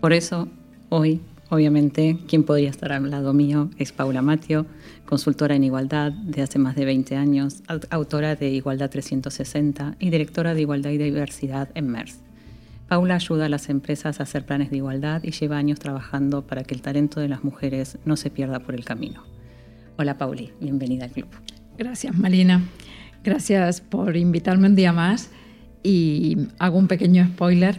Por eso, hoy, obviamente, quien podría estar al lado mío es Paula Mattio, consultora en igualdad de hace más de 20 años, autora de Igualdad 360 y directora de Igualdad y Diversidad en MERS. Paula ayuda a las empresas a hacer planes de igualdad y lleva años trabajando para que el talento de las mujeres no se pierda por el camino. Hola Pauli, bienvenida al club. Gracias Marina, gracias por invitarme un día más y hago un pequeño spoiler.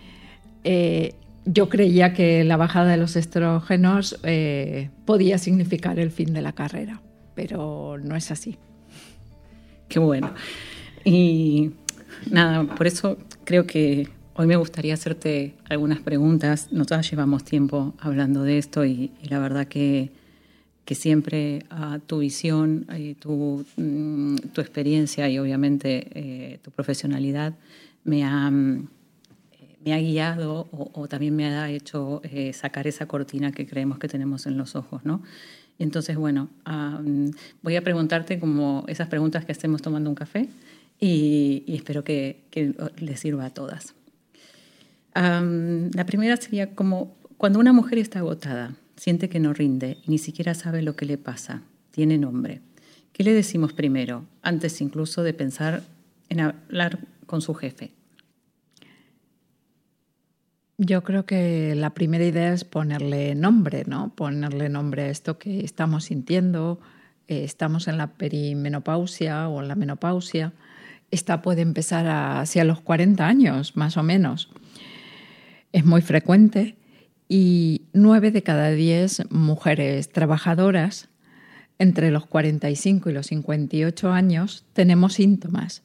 Yo creía que la bajada de los estrógenos podía significar el fin de la carrera, pero no es así. Qué bueno. Y nada, por eso creo que hoy me gustaría hacerte algunas preguntas. Nosotras llevamos tiempo hablando de esto y la verdad que siempre tu visión, tu experiencia y obviamente tu profesionalidad me ha guiado o también me ha hecho sacar esa cortina que creemos que tenemos en los ojos, ¿no? Y entonces, bueno, voy a preguntarte como esas preguntas que hacemos tomando un café y espero que les sirva a todas. La primera sería como cuando una mujer está agotada, siente que no rinde y ni siquiera sabe lo que le pasa, tiene nombre. ¿Qué le decimos primero, antes incluso de pensar en hablar con su jefe? Yo creo que la primera idea es ponerle nombre, ¿no? Ponerle nombre a esto que estamos sintiendo. Estamos en la perimenopausia o en la menopausia. Esta puede empezar hacia los 40 años, más o menos. Es muy frecuente y 9 de cada 10 mujeres trabajadoras entre los 45 y los 58 años tenemos síntomas.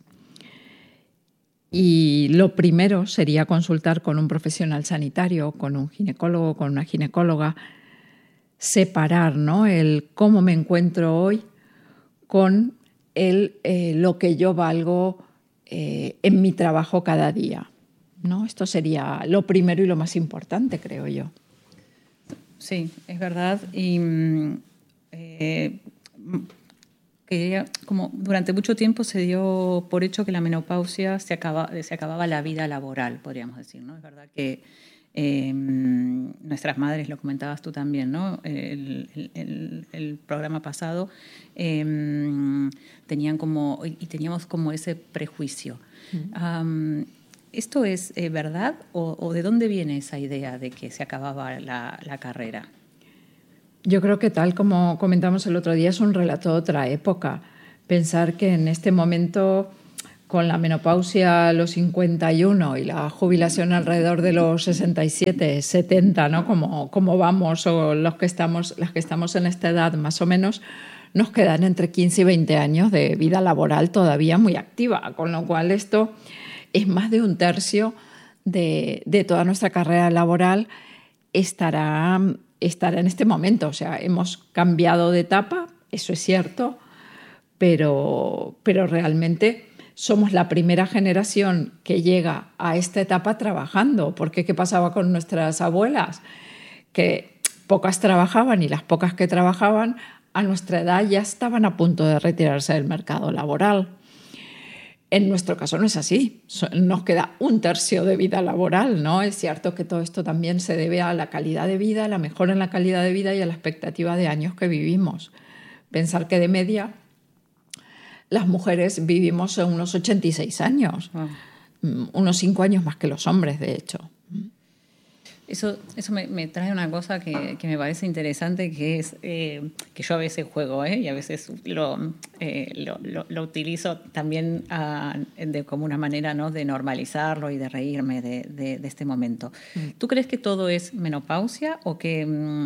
Y lo primero sería consultar con un profesional sanitario, con un ginecólogo, con una ginecóloga, separar, ¿no?, el cómo me encuentro hoy con lo que yo valgo en mi trabajo cada día, ¿no? Esto sería lo primero y lo más importante, creo yo. Sí, es verdad. Y como durante mucho tiempo se dio por hecho que la menopausia se acababa la vida laboral, podríamos decir, ¿no? Es verdad que nuestras madres, lo comentabas tú también, ¿no? El programa pasado teníamos como ese prejuicio. ¿Esto es verdad o de dónde viene esa idea de que se acababa la carrera? Yo creo que, tal como comentamos el otro día, es un relato de otra época. Pensar que en este momento, con la menopausia a los 51 y la jubilación alrededor de los 67, 70, ¿no?, como vamos, o las que estamos en esta edad más o menos, nos quedan entre 15 y 20 años de vida laboral todavía muy activa, con lo cual esto es más de un tercio de toda nuestra carrera laboral estará en este momento. O sea, hemos cambiado de etapa, eso es cierto, pero realmente somos la primera generación que llega a esta etapa trabajando. Porque ¿qué pasaba con nuestras abuelas? Que pocas trabajaban y las pocas que trabajaban a nuestra edad ya estaban a punto de retirarse del mercado laboral. En nuestro caso no es así, nos queda un tercio de vida laboral, ¿no? Es cierto que todo esto también se debe a la calidad de vida, a la mejora en la calidad de vida y a la expectativa de años que vivimos. Pensar que de media las mujeres vivimos en unos 86 años, unos 5 años más que los hombres, de hecho. Eso me trae una cosa que me parece interesante, que es que yo a veces juego y a veces lo utilizo también como una manera, ¿no?, de normalizarlo y de reírme de este momento. ¿Tú crees que todo es menopausia o que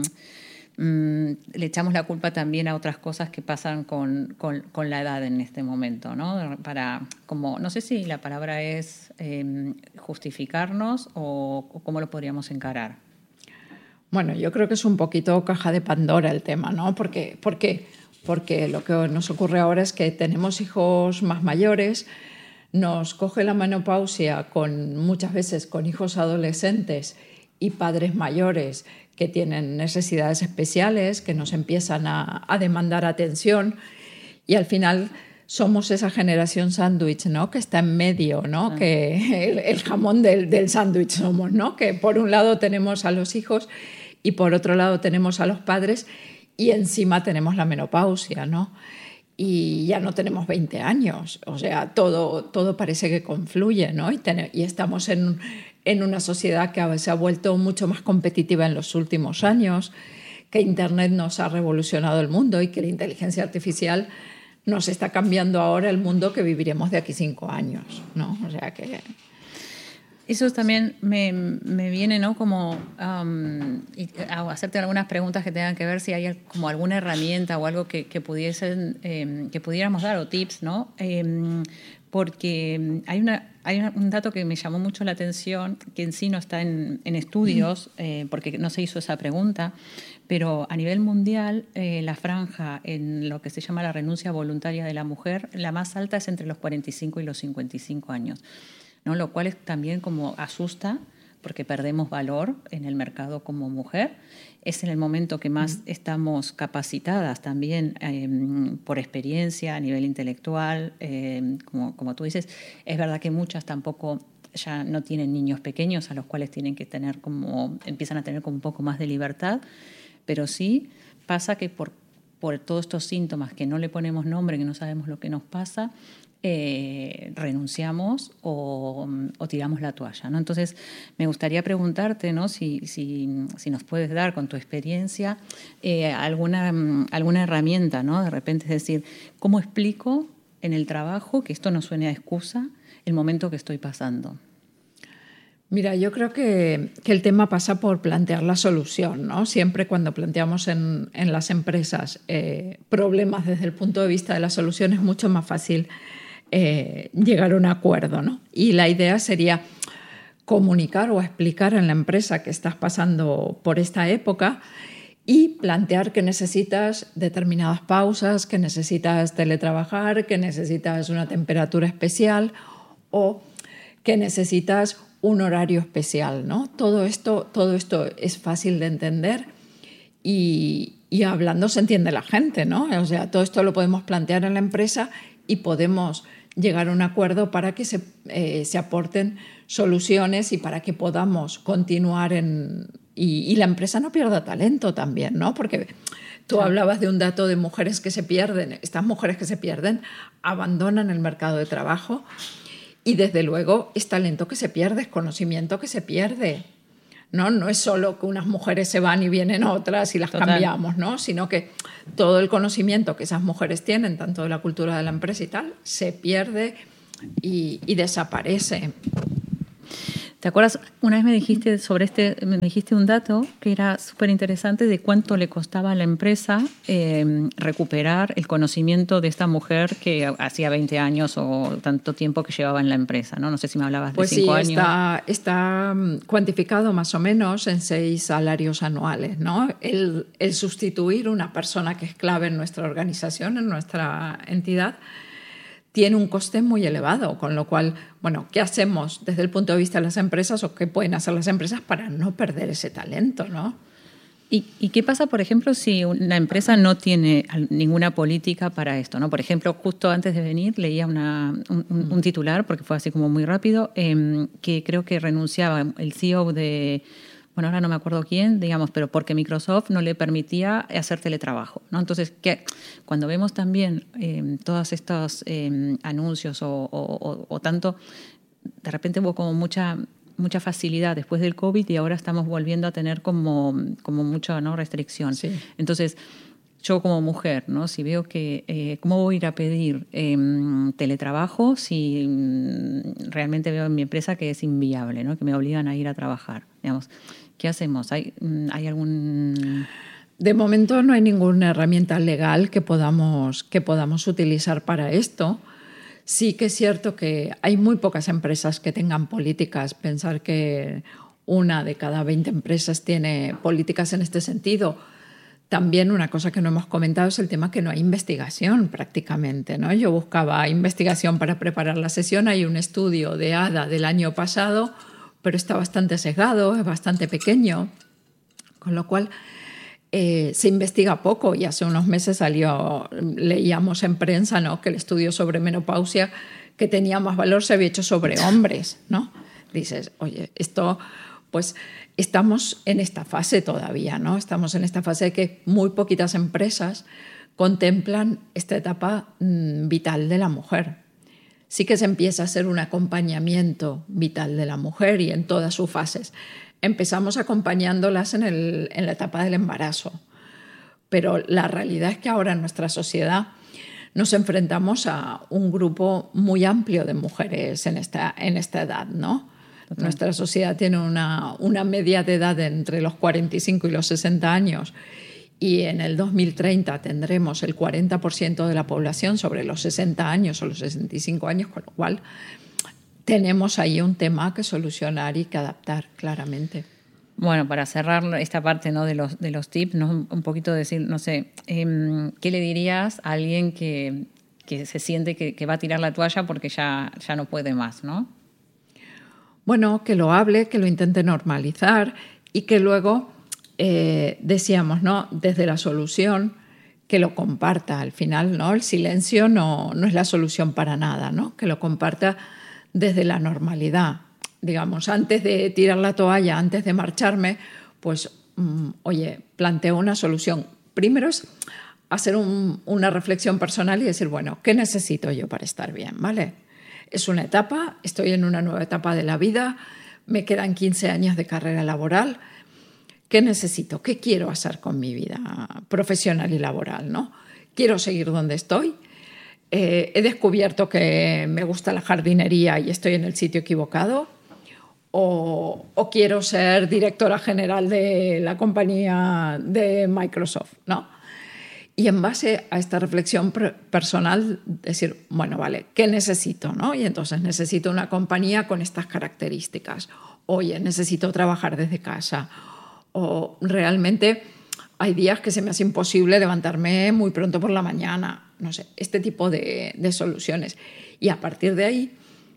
le echamos la culpa también a otras cosas que pasan con la edad en este momento, ¿no? Como, no sé si la palabra es justificarnos o cómo lo podríamos encarar. Bueno, yo creo que es un poquito caja de Pandora el tema, ¿no? ¿Por qué? Porque lo que nos ocurre ahora es que tenemos hijos más mayores, nos coge la menopausia muchas veces con hijos adolescentes y padres mayores que tienen necesidades especiales, que nos empiezan a demandar atención y al final somos esa generación sándwich, ¿no? Que está en medio, ¿no? Que el jamón del sándwich somos, ¿no? Que por un lado tenemos a los hijos y por otro lado tenemos a los padres y encima tenemos la menopausia, ¿no? Y ya no tenemos 20 años, o sea, todo parece que confluye, ¿no? Y estamos en una sociedad que se ha vuelto mucho más competitiva en los últimos años, que Internet nos ha revolucionado el mundo y que la inteligencia artificial nos está cambiando ahora el mundo que viviremos de aquí 5 años, ¿no? O sea que... Eso también me viene, ¿no? Como a hacerte algunas preguntas que tengan que ver si hay como alguna herramienta o algo que pudiéramos dar o tips, ¿no? Porque hay un dato que me llamó mucho la atención, que en sí no está en estudios, porque no se hizo esa pregunta, pero a nivel mundial la franja en lo que se llama la renuncia voluntaria de la mujer, la más alta es entre los 45 y los 55 años, ¿no? Lo cual es también como asusta, porque perdemos valor en el mercado como mujer. Es en el momento que más estamos capacitadas también por experiencia a nivel intelectual. Como tú dices, es verdad que muchas tampoco ya no tienen niños pequeños a los cuales empiezan a tener como un poco más de libertad, pero sí pasa que por todos estos síntomas que no le ponemos nombre, que no sabemos lo que nos pasa, renunciamos o tiramos la toalla, ¿no? Entonces, me gustaría preguntarte, ¿no? si nos puedes dar con tu experiencia alguna herramienta, ¿no? De repente, es decir, ¿cómo explico en el trabajo, que esto no suene a excusa, el momento que estoy pasando? Mira, yo creo que el tema pasa por plantear la solución, ¿no? Siempre cuando planteamos en las empresas problemas desde el punto de vista de la solución es mucho más fácil llegar a un acuerdo, ¿no? Y la idea sería comunicar o explicar en la empresa que estás pasando por esta época y plantear que necesitas determinadas pausas, que necesitas teletrabajar, que necesitas una temperatura especial o que necesitas un horario especial, ¿no? Todo esto es fácil de entender y hablando se entiende la gente, ¿no? O sea, todo esto lo podemos plantear en la empresa y podemos llegar a un acuerdo para que se aporten soluciones y para que podamos continuar y la empresa no pierda talento también, ¿no? Porque tú hablabas de un dato de mujeres que se pierden. Estas mujeres que se pierden abandonan el mercado de trabajo y desde luego es talento que se pierde, es conocimiento que se pierde. No es solo que unas mujeres se van y vienen otras y las cambiamos, ¿no? Sino que todo el conocimiento que esas mujeres tienen, tanto de la cultura de la empresa y tal, se pierde y desaparece. ¿Te acuerdas? Una vez me dijiste un dato que era súper interesante de cuánto le costaba a la empresa recuperar el conocimiento de esta mujer que hacía 20 años o tanto tiempo que llevaba en la empresa, ¿no? No sé si me hablabas de 5 años. Pues sí, está cuantificado más o menos en 6 salarios anuales, ¿no? El sustituir una persona que es clave en nuestra organización, en nuestra entidad, tiene un coste muy elevado, con lo cual, bueno, ¿qué hacemos desde el punto de vista de las empresas o qué pueden hacer las empresas para no perder ese talento, ¿no? ¿Y qué pasa, por ejemplo, si una empresa no tiene ninguna política para esto, ¿no? Por ejemplo, justo antes de venir leía un titular, porque fue así como muy rápido, que creo que renunciaba el CEO de... Bueno, ahora no me acuerdo quién, digamos, pero porque Microsoft no le permitía hacer teletrabajo, ¿no? Entonces, cuando vemos también todos estos anuncios o tanto, de repente hubo como mucha facilidad después del COVID y ahora estamos volviendo a tener como mucha, ¿no? restricción. Sí. Entonces, yo como mujer, ¿no? Si veo que ¿cómo voy a ir a pedir teletrabajo si realmente veo en mi empresa que es inviable, ¿no? Que me obligan a ir a trabajar, digamos? ¿Qué hacemos? ¿Hay algún...? De momento no hay ninguna herramienta legal que podamos utilizar para esto. Sí que es cierto que hay muy pocas empresas que tengan políticas. Pensar que 1 de cada 20 empresas tiene políticas en este sentido. También una cosa que no hemos comentado es el tema que no hay investigación prácticamente, ¿no? Yo buscaba investigación para preparar la sesión. Hay un estudio de ADA del año pasado, pero está bastante sesgado, es bastante pequeño, con lo cual se investiga poco y hace unos meses leíamos en prensa, ¿no?, que el estudio sobre menopausia que tenía más valor se había hecho sobre hombres, ¿no? Dices, oye, esto, pues estamos en esta fase todavía, ¿no? Estamos en esta fase de que muy poquitas empresas contemplan esta etapa vital de la mujer. Sí que se empieza a hacer un acompañamiento vital de la mujer y en todas sus fases. Empezamos acompañándolas en la etapa del embarazo, pero la realidad es que ahora en nuestra sociedad nos enfrentamos a un grupo muy amplio de mujeres en esta edad, ¿no? Total. Nuestra sociedad tiene una media de edad entre los 45 y los 60 años y en el 2030 tendremos el 40% de la población sobre los 60 años o los 65 años, con lo cual tenemos ahí un tema que solucionar y que adaptar claramente. Bueno, para cerrar esta parte, ¿no?, de los tips, ¿no?, un poquito decir, no sé, ¿qué le dirías a alguien que se siente que va a tirar la toalla porque ya no puede más, ¿no? Bueno, que lo hable, que lo intente normalizar y que luego, decíamos, ¿no?, desde la solución, que lo comparta. Al final, ¿no?, el silencio no es la solución para nada, ¿no? Que lo comparta desde la normalidad. Digamos, antes de tirar la toalla, antes de marcharme, pues, oye, planteo una solución. Primero es hacer una reflexión personal y decir, bueno, ¿qué necesito yo para estar bien? ¿Vale? Es una etapa, estoy en una nueva etapa de la vida, me quedan 15 años de carrera laboral. ¿Qué necesito? ¿Qué quiero hacer con mi vida profesional y laboral, ¿no? ¿Quiero seguir donde estoy? ¿He descubierto que me gusta la jardinería y estoy en el sitio equivocado? ¿O quiero ser directora general de la compañía de Microsoft, ¿no? Y en base a esta reflexión personal, decir, bueno, vale, ¿qué necesito, no? Y entonces necesito una compañía con estas características. Oye, necesito trabajar desde casa. O realmente hay días que se me hace imposible levantarme muy pronto por la mañana. No sé, este tipo de soluciones. Y a partir de ahí,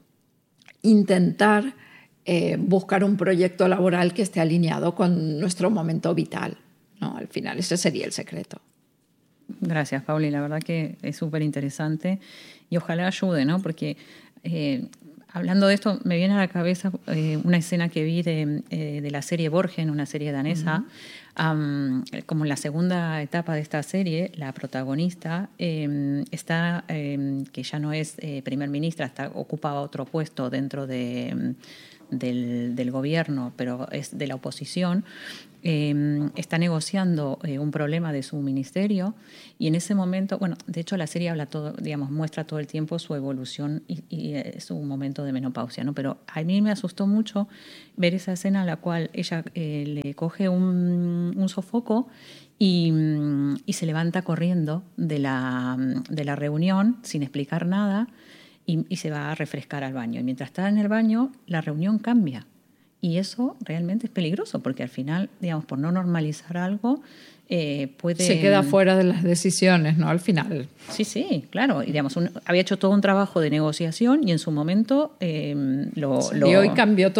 intentar buscar un proyecto laboral que esté alineado con nuestro momento vital, ¿no? Al final, ese sería el secreto. Gracias, Pauli. La verdad que es súper interesante y ojalá ayude, ¿no? Porque hablando de esto, me viene a la cabeza una escena que vi de la serie Borgen, una serie danesa. Como en la segunda etapa de esta serie, la protagonista está, que ya no es primer ministra, ocupa otro puesto dentro del gobierno, pero es de la oposición. Está negociando un problema de su ministerio y en ese momento, bueno, de hecho la serie habla todo, digamos, muestra todo el tiempo su evolución y su momento de menopausia, ¿no? Pero a mí me asustó mucho ver esa escena en la cual ella le coge un sofoco y se levanta corriendo de la reunión sin explicar nada y se va a refrescar al baño. Y mientras está en el baño, la reunión cambia. Y eso realmente es peligroso porque al final, digamos, por no normalizar algo, puede... Se queda fuera de las decisiones, ¿no? Al final. Sí, claro. Y, digamos, había hecho todo un trabajo de negociación y en su momento Y hoy cambió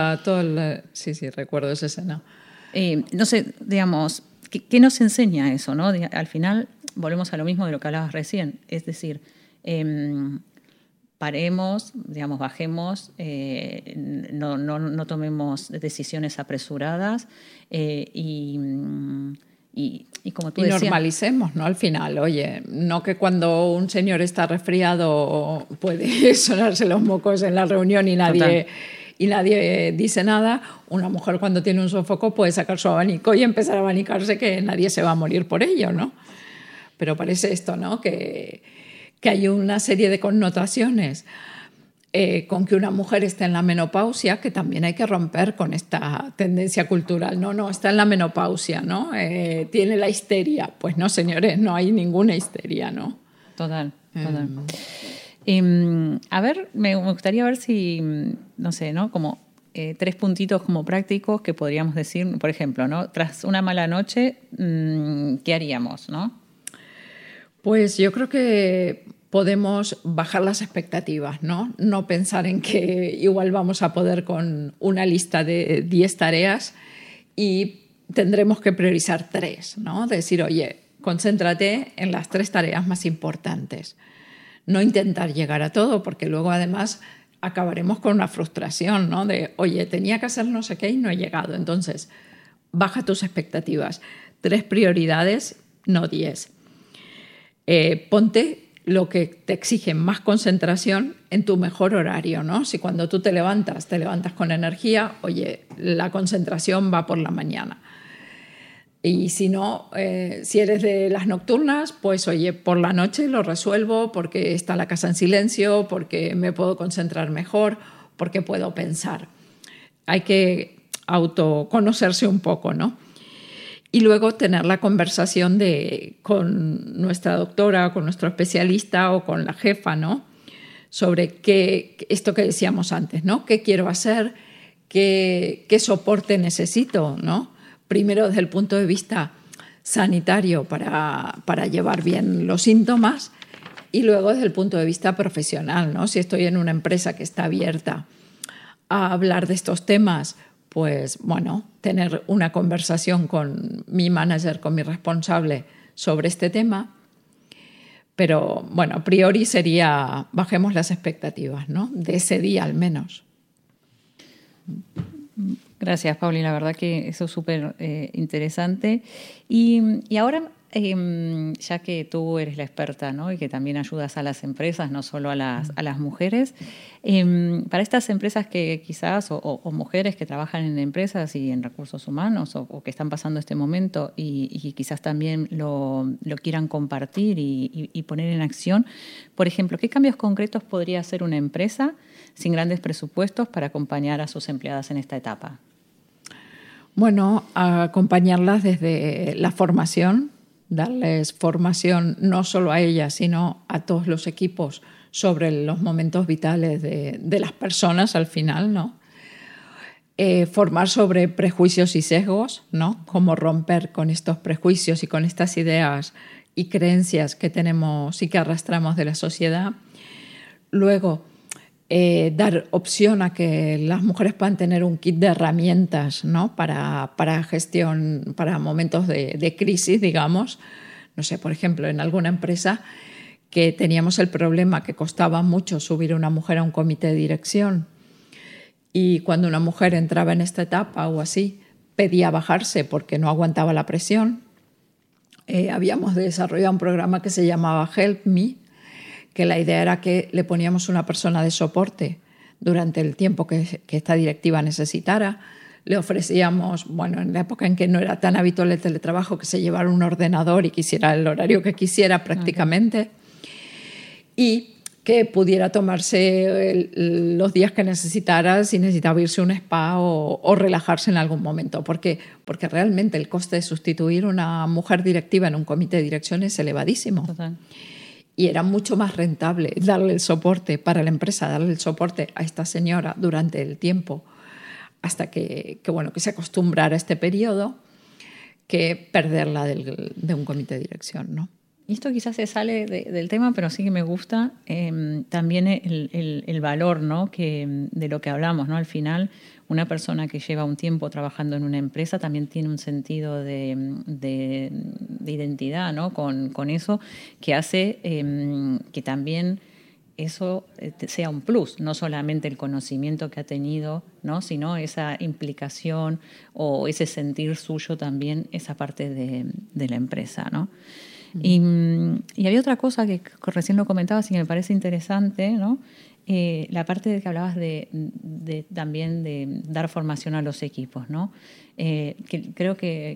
Sí, recuerdo esa escena. No sé, digamos, ¿qué nos enseña eso, no? Al final volvemos a lo mismo de lo que hablabas recién. Es decir... paremos, digamos, bajemos, no tomemos decisiones apresuradas y como tú decías... Y normalicemos, ¿no? Al final, oye, no que cuando un señor está resfriado puede sonarse los mocos en la reunión y nadie dice nada. Una mujer cuando tiene un sofoco puede sacar su abanico y empezar a abanicarse, que nadie se va a morir por ello, ¿no? Pero parece esto, ¿no? Que hay una serie de connotaciones con que una mujer está en la menopausia, que también hay que romper con esta tendencia cultural. No, está en la menopausia, ¿no? Tiene la histeria. Pues no, señores, no hay ninguna histeria, ¿no? Total. A ver, me gustaría ver si, no sé, ¿no? Como 3 puntitos como prácticos que podríamos decir, por ejemplo, ¿no? Tras una mala noche, ¿qué haríamos, no? Pues yo creo que podemos bajar las expectativas, ¿no? No pensar en que igual vamos a poder con una lista de 10 tareas y tendremos que priorizar 3, ¿no? Decir, oye, concéntrate en las 3 tareas más importantes. No intentar llegar a todo, porque luego además acabaremos con una frustración, ¿no? De, oye, tenía que hacer no sé qué y no he llegado. Entonces, baja tus expectativas. 3 prioridades, no 10. Ponte lo que te exige más concentración en tu mejor horario, ¿no? Si cuando tú te levantas con energía, oye, la concentración va por la mañana. Y si no, si eres de las nocturnas, pues oye, por la noche lo resuelvo porque está la casa en silencio, porque me puedo concentrar mejor, porque puedo pensar. Hay que autoconocerse un poco, ¿no? Y luego tener la conversación con nuestra doctora, con nuestro especialista o con la jefa, ¿no? Sobre esto que decíamos antes, ¿no? ¿Qué quiero hacer? ¿Qué soporte necesito, ¿no? Primero desde el punto de vista sanitario para llevar bien los síntomas y luego desde el punto de vista profesional, ¿no? Si estoy en una empresa que está abierta a hablar de estos temas, pues bueno, tener una conversación con mi manager, con mi responsable sobre este tema. Pero bueno, a priori sería bajemos las expectativas, ¿no? De ese día al menos. Gracias, Pauli. La verdad que eso es súper interesante. Y ahora, ya que tú eres la experta, ¿no? Y que también ayudas a las empresas, no solo a las mujeres, para estas empresas que quizás, o mujeres que trabajan en empresas y en recursos humanos o que están pasando este momento y quizás también lo quieran compartir y poner en acción, por ejemplo, ¿qué cambios concretos podría hacer una empresa sin grandes presupuestos para acompañar a sus empleadas en esta etapa? Bueno, acompañarlas desde la formación, darles formación no solo a ellas, sino a todos los equipos sobre los momentos vitales de las personas al final, ¿no? Formar sobre prejuicios y sesgos, ¿no? Cómo romper con estos prejuicios y con estas ideas y creencias que tenemos y que arrastramos de la sociedad. Luego, dar opción a que las mujeres puedan tener un kit de herramientas, ¿no? para gestión, para momentos de crisis, digamos. No sé, por ejemplo, en alguna empresa que teníamos el problema que costaba mucho subir a una mujer a un comité de dirección y cuando una mujer entraba en esta etapa o así, pedía bajarse porque no aguantaba la presión. Habíamos desarrollado un programa que se llamaba Help Me, que la idea era que le poníamos una persona de soporte durante el tiempo que esta directiva necesitara. Le ofrecíamos, bueno, en la época en que no era tan habitual el teletrabajo, que se llevara un ordenador y quisiera el horario que quisiera prácticamente. Y que pudiera tomarse los días que necesitara, si necesitaba irse a un spa o relajarse en algún momento. Porque realmente el coste de sustituir una mujer directiva en un comité de dirección es elevadísimo. Total. Y era mucho más rentable darle el soporte para la empresa, darle el soporte a esta señora durante el tiempo hasta que se acostumbrara a este periodo, que perderla de un comité de dirección, ¿no? Y esto quizás se sale del tema, pero sí que me gusta también el valor, ¿no? De lo que hablamos, ¿no? Al final, una persona que lleva un tiempo trabajando en una empresa también tiene un sentido de identidad, ¿no? Con eso, que hace que también eso sea un plus, no solamente el conocimiento que ha tenido, ¿no? Sino esa implicación o ese sentir suyo también, esa parte de la empresa, ¿no? Y había otra cosa que recién lo comentabas y que me parece interesante, ¿no? La parte de que hablabas también de dar formación a los equipos, ¿no? Que creo que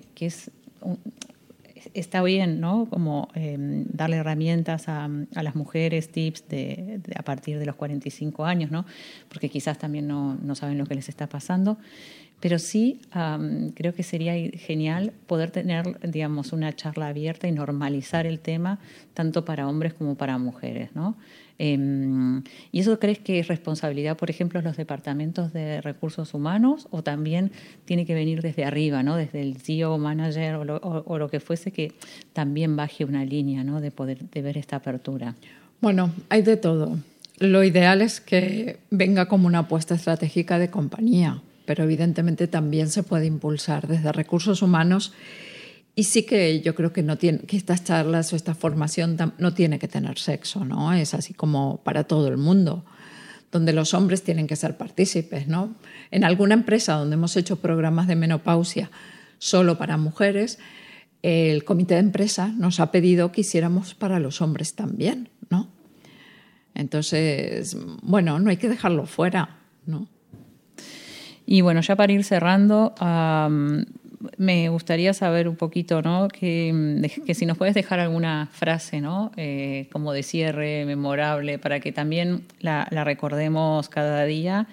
está bien, ¿no? Como darle herramientas a las mujeres, tips a partir de los 45 años, ¿no? Porque quizás también no saben lo que les está pasando. Pero sí creo que sería genial poder tener, digamos, una charla abierta y normalizar el tema tanto para hombres como para mujeres, ¿no? ¿Y eso crees que es responsabilidad, por ejemplo, de los departamentos de recursos humanos o también tiene que venir desde arriba, ¿no? Desde el CEO, manager o lo que fuese, que también baje una línea, ¿no? de ver esta apertura? Bueno, hay de todo. Lo ideal es que venga como una apuesta estratégica de compañía. pero evidentemente también se puede impulsar desde recursos humanos. Y sí que yo creo que que estas charlas o esta formación no tiene que tener sexo, ¿no? Es así como para todo el mundo, donde los hombres tienen que ser partícipes, ¿no? En alguna empresa donde hemos hecho programas de menopausia solo para mujeres, el comité de empresa nos ha pedido que hiciéramos para los hombres también, ¿no? Entonces, bueno, no hay que dejarlo fuera, ¿no? Y bueno, ya para ir cerrando, me gustaría saber un poquito, ¿no? Que si nos puedes dejar alguna frase, ¿no? Como de cierre, memorable, para que también la recordemos cada día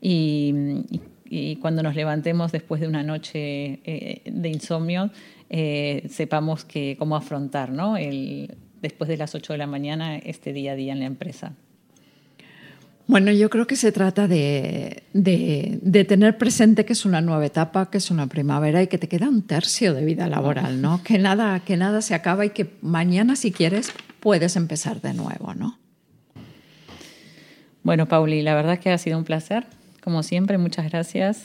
y cuando nos levantemos después de una noche de insomnio, sepamos cómo afrontar, ¿no? Después de las 8 de la mañana, este día a día en la empresa. Bueno, yo creo que se trata de tener presente que es una nueva etapa, que es una primavera y que te queda un tercio de vida laboral, ¿no? Que nada se acaba y que mañana, si quieres, puedes empezar de nuevo, ¿no? Bueno, Pauli, la verdad que ha sido un placer. Como siempre, muchas gracias.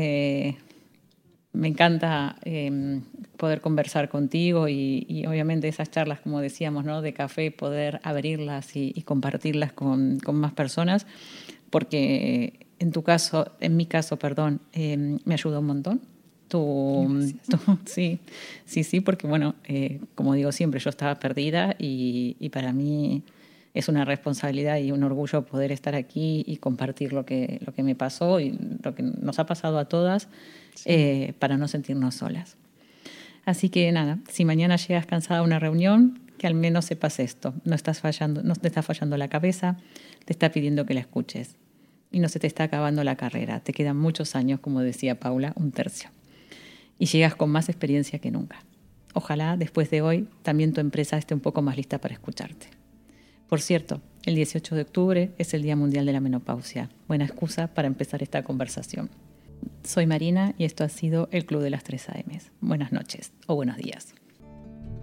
Me encanta poder conversar contigo y obviamente esas charlas, como decíamos, ¿no? De café, poder abrirlas y compartirlas con más personas, porque en mi caso, me ayudó un montón. Sí, porque bueno, como digo siempre, yo estaba perdida y para mí es una responsabilidad y un orgullo poder estar aquí y compartir lo que me pasó y lo que nos ha pasado a todas, para no sentirnos solas. Así que nada, si mañana llegas cansada a una reunión, que al menos sepas esto. No te está fallando la cabeza, te está pidiendo que la escuches. Y no se te está acabando la carrera. Te quedan muchos años, como decía Paula, un tercio. Y llegas con más experiencia que nunca. Ojalá después de hoy también tu empresa esté un poco más lista para escucharte. Por cierto, el 18 de octubre es el Día Mundial de la Menopausia. Buena excusa para empezar esta conversación. Soy Marina y esto ha sido el Club de las 3 AM. Buenas noches o buenos días.